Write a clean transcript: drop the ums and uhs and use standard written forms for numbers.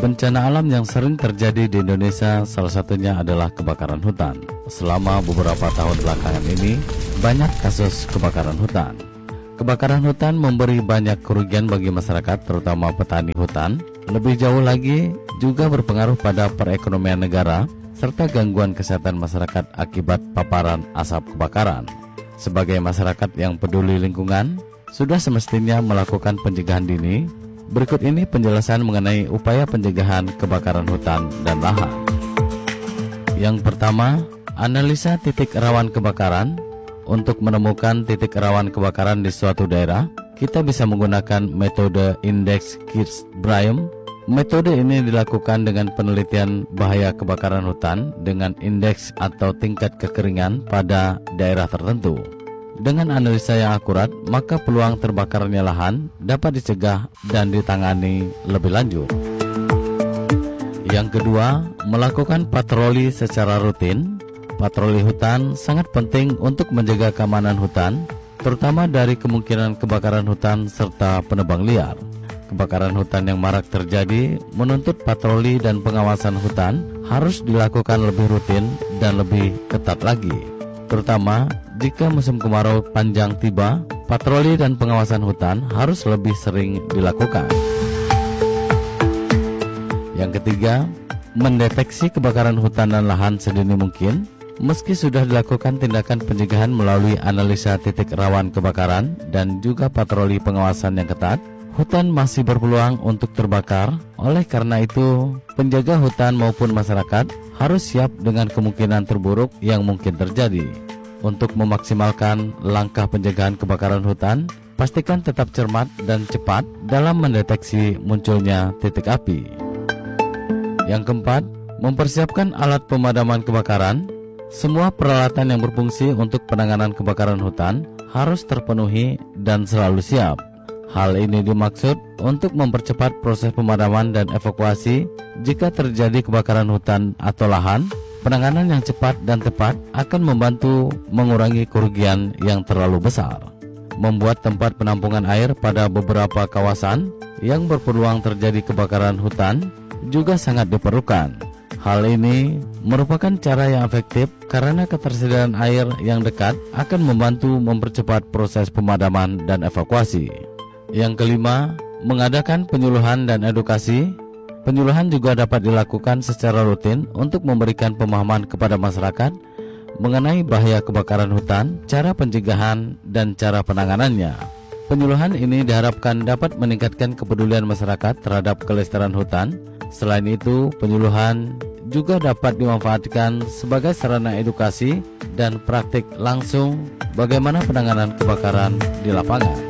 Bencana alam yang sering terjadi di Indonesia salah satunya adalah kebakaran hutan. Selama beberapa tahun belakangan ini, banyak kasus kebakaran hutan. Kebakaran hutan memberi banyak kerugian bagi masyarakat, terutama petani hutan. Lebih jauh lagi, juga berpengaruh pada perekonomian negara, serta gangguan kesehatan masyarakat akibat paparan asap kebakaran. Sebagai masyarakat yang peduli lingkungan, sudah semestinya melakukan pencegahan dini. Berikut ini penjelasan mengenai upaya pencegahan kebakaran hutan dan lahan. Yang pertama, analisa titik rawan kebakaran. Untuk menemukan titik rawan kebakaran di suatu daerah, kita bisa menggunakan metode indeks Kirsch-Bryan. Metode ini dilakukan dengan penelitian bahaya kebakaran hutan dengan indeks atau tingkat kekeringan pada daerah tertentu. Dengan analisa yang akurat, maka peluang terbakarnya lahan dapat dicegah dan ditangani lebih lanjut. Yang kedua, melakukan patroli secara rutin. Patroli hutan sangat penting untuk menjaga keamanan hutan, terutama dari kemungkinan kebakaran hutan serta penebang liar. Kebakaran hutan yang marak terjadi menuntut patroli dan pengawasan hutan harus dilakukan lebih rutin dan lebih ketat lagi. Terutama jika musim kemarau panjang tiba, patroli dan pengawasan hutan harus lebih sering dilakukan. Yang ketiga, mendeteksi kebakaran hutan dan lahan sedini mungkin. Meski sudah dilakukan tindakan pencegahan melalui analisa titik rawan kebakaran dan juga patroli pengawasan yang ketat, hutan masih berpeluang untuk terbakar. Oleh karena itu, penjaga hutan maupun masyarakat harus siap dengan kemungkinan terburuk yang mungkin terjadi. Untuk memaksimalkan langkah pencegahan kebakaran hutan, pastikan tetap cermat dan cepat dalam mendeteksi munculnya titik api. Yang keempat, mempersiapkan alat pemadaman kebakaran. Semua peralatan yang berfungsi untuk penanganan kebakaran hutan harus terpenuhi dan selalu siap. Hal ini dimaksud untuk mempercepat proses pemadaman dan evakuasi jika terjadi kebakaran hutan atau lahan. Penanganan yang cepat dan tepat akan membantu mengurangi kerugian yang terlalu besar. Membuat tempat penampungan air pada beberapa kawasan yang berpeluang terjadi kebakaran hutan juga sangat diperlukan. Hal ini merupakan cara yang efektif karena ketersediaan air yang dekat akan membantu mempercepat proses pemadaman dan evakuasi. Yang kelima, mengadakan penyuluhan dan edukasi. Penyuluhan juga dapat dilakukan secara rutin untuk memberikan pemahaman kepada masyarakat mengenai bahaya kebakaran hutan, cara pencegahan, dan cara penanganannya. Penyuluhan ini diharapkan dapat meningkatkan kepedulian masyarakat terhadap kelestarian hutan. Selain itu, penyuluhan juga dapat dimanfaatkan sebagai sarana edukasi dan praktik langsung bagaimana penanganan kebakaran di lapangan.